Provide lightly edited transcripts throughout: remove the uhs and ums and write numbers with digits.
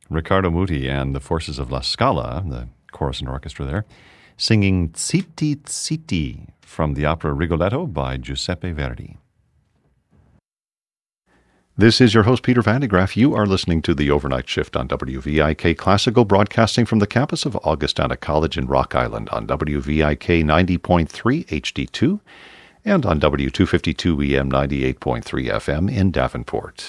Riccardo Muti and the Forces of La Scala, the chorus and orchestra there, singing Zitti Zitti from the opera Rigoletto by Giuseppe Verdi. This is your host, Peter Van de Graaff. You are listening to The Overnight Shift on WVIK Classical, broadcasting from the campus of Augustana College in Rock Island on WVIK 90.3 HD2 and on W252EM 98.3 FM in Davenport.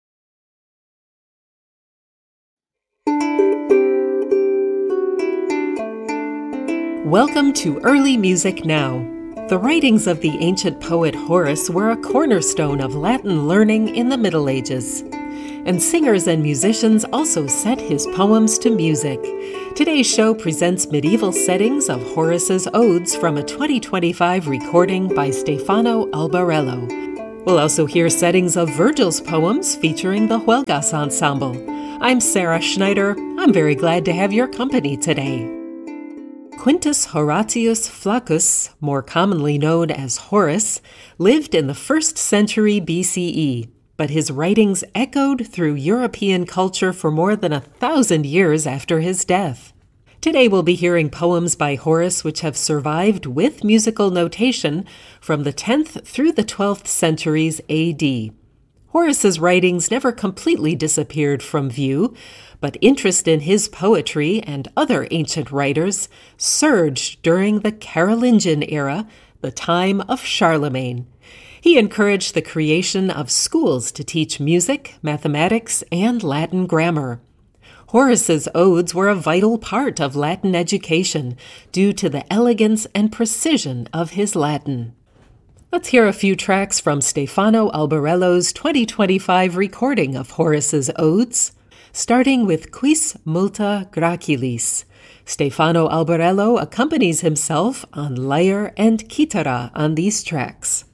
Welcome to Early Music Now. The writings of the ancient poet Horace were a cornerstone of Latin learning in the Middle Ages. And singers and musicians also set his poems to music. Today's show presents medieval settings of Horace's odes from a 2025 recording by Stefano Albarello. We'll also hear settings of Virgil's poems featuring the Huelgas Ensemble. I'm Sarah Schneider. I'm very glad to have your company today. Quintus Horatius Flaccus, more commonly known as Horace, lived in the 1st century BCE, but his writings echoed through European culture for more than 1,000 years after his death. Today we'll be hearing poems by Horace which have survived with musical notation from the 10th through the 12th centuries AD. Horace's writings never completely disappeared from view, but interest in his poetry and other ancient writers surged during the Carolingian era, the time of Charlemagne. He encouraged the creation of schools to teach music, mathematics, and Latin grammar. Horace's odes were a vital part of Latin education due to the elegance and precision of his Latin. Let's hear a few tracks from Stefano Albarello's 2025 recording of Horace's odes, starting with Quis Multa Gracilis. Stefano Albarello accompanies himself on lyre and kitara on these tracks.